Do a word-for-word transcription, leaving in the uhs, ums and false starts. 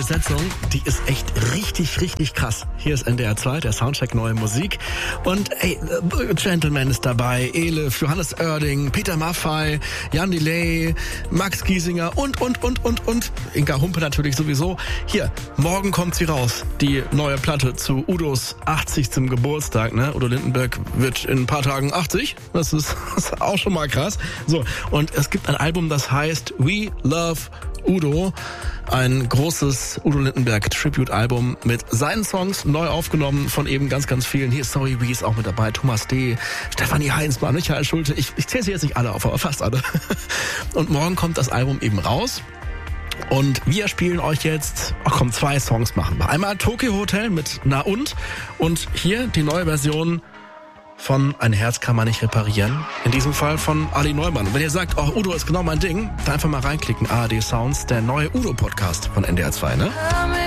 Besetzung, die ist echt richtig, richtig krass. Hier ist N D R zwei, der Soundcheck Neue Musik. Und ey, Gentleman ist dabei, Elif, Johannes Oerding, Peter Maffay, Jan Delay, Max Giesinger und, und, und, und, und. Inka Humpe natürlich sowieso. Hier, morgen kommt sie raus, die neue Platte zu Udos achtzigsten Geburtstag. Ne? Udo Lindenberg wird in ein paar Tagen achtzig. Das ist, das ist auch schon mal krass. So, und es gibt ein Album, das heißt We Love Udo, ein großes Udo Lindenberg Tribute-Album mit seinen Songs neu aufgenommen von eben ganz, ganz vielen. Hier ist Sorry We ist auch mit dabei, Thomas D., Stefanie Heinzmann, Michael Schulte. Ich, ich zähle sie jetzt nicht alle auf, aber fast alle. Und morgen kommt das Album eben raus. Und wir spielen euch jetzt, ach komm, zwei Songs machen wir. Einmal Tokyo Hotel mit Na und und hier die neue Version von Ein Herz kann man nicht reparieren. In diesem Fall von Ali Neumann. Und wenn ihr sagt, oh, Udo ist genau mein Ding, dann einfach mal reinklicken. A R D Sounds, der neue Udo-Podcast von N D R zwei, ne?